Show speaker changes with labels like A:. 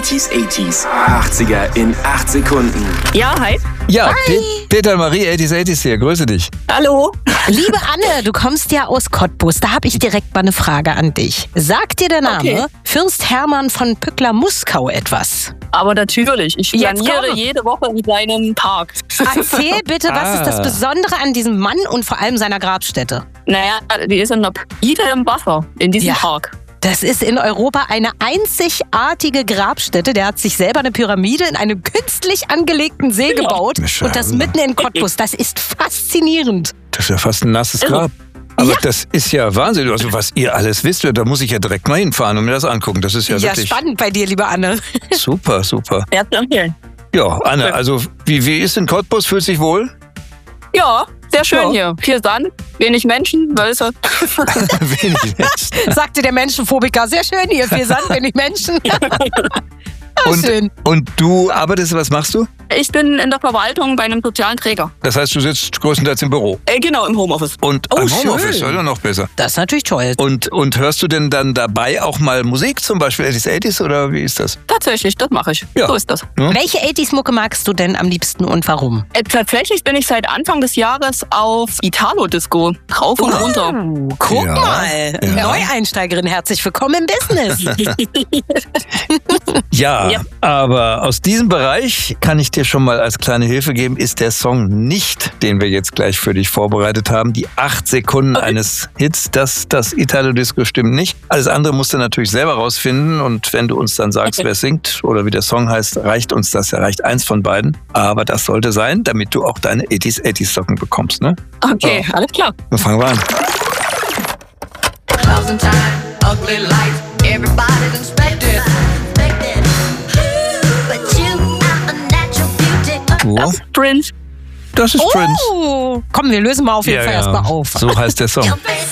A: 80s, 80er in 8 Sekunden.
B: Ja, hi.
C: Ja,
D: Hi.
C: Peter Marie, 80s hier, grüße dich.
B: Hallo.
D: Liebe Anne, du kommst ja aus Cottbus. Da habe ich direkt mal eine Frage an dich. Sagt dir der Name Fürst Hermann von Pückler-Muskau etwas?
B: Aber natürlich, ich
D: Jetzt
B: planiere
D: komm.
B: jede Woche einen kleinen Park.
D: Erzähl bitte, was ist das Besondere an diesem Mann und vor allem seiner Grabstätte?
B: Naja, die ist in der Pide im Wasser, in diesem
D: Ja.
B: Park.
D: Das ist in Europa eine einzigartige Grabstätte. Der hat sich selber eine Pyramide in einem künstlich angelegten See gebaut.
C: Schade.
D: Und das mitten in Cottbus. Das ist faszinierend.
C: Das ist ja fast ein nasses Grab. Aber das ist ja Wahnsinn. Also was ihr alles wisst, da muss ich ja direkt mal hinfahren und mir das angucken. Das ist ja,
D: Ja,
C: wirklich
D: spannend bei dir, liebe Anne.
C: super, super.
B: Sehr zu empfehlen.
C: Ja, Anne, also wie ist in Cottbus? Fühlst dich wohl?
B: Ja, sehr schön
C: Ja.
B: hier. Viel Sand, wenig Menschen, Wölfe.
C: Wenig Menschen.
D: Sagte der Menschenphobiker. Sehr schön hier, viel Sand, wenig Menschen. Schön.
C: Und du arbeitest, was machst du?
B: Ich bin in der Verwaltung bei einem sozialen Träger.
C: Das heißt, du sitzt größtenteils im Büro.
B: Genau, im Homeoffice.
C: Und
D: Oh,
C: im Homeoffice,
D: schön.
C: oder noch besser.
D: Das ist natürlich toll.
C: Und hörst du denn dann dabei auch mal Musik, zum Beispiel 80s oder wie ist das?
B: Tatsächlich, das mache ich.
C: Ja.
B: So ist das.
D: Welche 80s-Mucke magst du denn am liebsten und warum?
B: Tatsächlich bin ich seit Anfang des Jahres auf Italo-Disco. Rauf und runter.
D: Guck
C: Ja.
D: mal,
C: Ja.
D: Neueinsteigerin, herzlich willkommen im Business.
C: Ja,
B: Ja.
C: aber aus diesem Bereich kann ich dir schon mal als kleine Hilfe geben, ist der Song nicht, den wir jetzt gleich für dich vorbereitet haben. Die 8 Sekunden eines Hits, das Italo-Disco stimmt nicht. Alles andere musst du natürlich selber rausfinden und wenn du uns dann sagst, wer singt oder wie der Song heißt, reicht uns das, ja reicht eins von beiden. Aber das sollte sein, damit du auch deine 80s-Socken bekommst, ne?
B: Okay, alles klar.
C: Dann fangen wir an.
E: Closing time, ugly lights, everybody's inspected. But you are a natural beauty.
C: Oh,
B: Prince.
C: das ist Prince.
D: Oh, komm, wir lösen mal auf jeden Fall erstmal auf.
C: So heißt der Song.
E: Your face